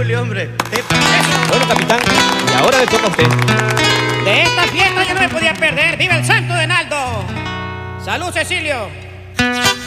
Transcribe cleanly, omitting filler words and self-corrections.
Julio, hombre. Bueno, capitán, y ahora le toca a usted. De esta fiesta yo no me podía perder. ¡Viva el santo de Naldo! ¡Salud, Cecilio!